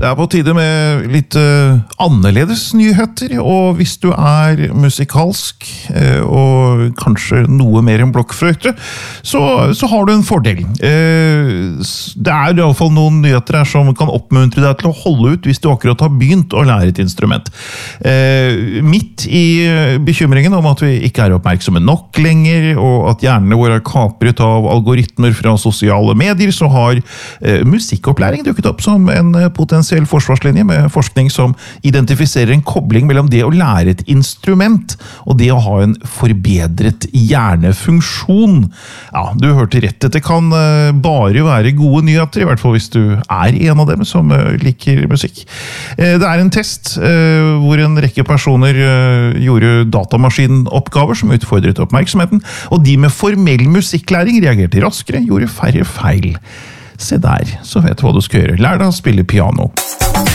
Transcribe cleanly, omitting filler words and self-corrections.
Det på tide med litt annerledes nyheter, og hvis du musikalsk og kanskje noe mer enn blokkfløyte, så har du en fordel. Det I alle fall noen nyheter her som kan oppmuntre deg til å holde ut hvis du akkurat har begynt å lære et instrument. Midt I bekymringen om at vi ikke oppmerksomme nok lenger, og at hjernene våre kapret av algoritmer fra sosiale medier, så har musikkopplæring dukket opp som en potensiell forsvarslinje med forskning som identifiserer en kobling mellom det å lære et instrument og det å ha en forbedret hjernefunksjon. Ja, du hørte rett. Dette kan bare være gode nyheter, I hvert fall hvis du en av dem som liker musikk. Det en test hvor en rekke personer gjorde datamaskinoppgaver som utfordret oppmerksomheten, og de med formell musikklæring reagerte raskere, gjorde færre feil. Se der, så vet du hva du skal gjøre. Lær deg å spille piano.